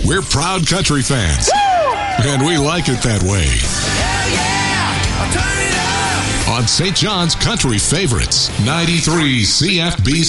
We're proud country fans. Woo! And we like it that way. Hell yeah! Turn it up! On St. John's Country Favorites, 93 CFB